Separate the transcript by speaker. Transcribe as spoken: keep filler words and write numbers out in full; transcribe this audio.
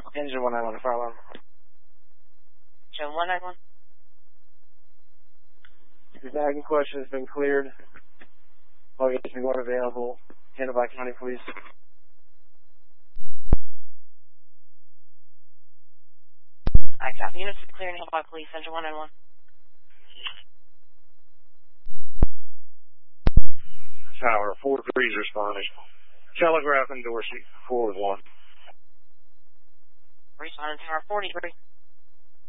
Speaker 1: Engine one nine one, fire alarm.
Speaker 2: Engine one nine one.
Speaker 1: Your bag in question has been cleared. All units are going available. Handled by County Police.
Speaker 2: I copy. Units are cleared. Handled by Police. Engine one nine one.
Speaker 1: Tower, four threes responding. Telegraph and Dorsey, four one.
Speaker 2: Responding Tower forty-three.